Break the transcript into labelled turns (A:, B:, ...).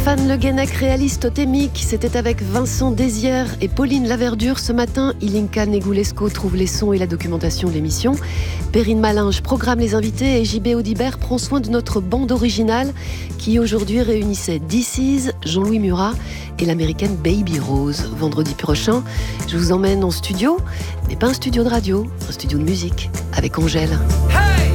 A: Fan Le Guenec, réaliste totémique, c'était avec Vincent Désières et Pauline Laverdure. Ce matin, Ilinka Negulesco trouve les sons et la documentation de l'émission. Perrine Malinge programme les invités et JB Audibert prend soin de notre bande originale qui aujourd'hui réunissait DC's, Jean-Louis Murat et l'américaine Baby Rose. Vendredi prochain, je vous emmène en studio, mais pas un studio de radio, un studio de musique avec Angèle.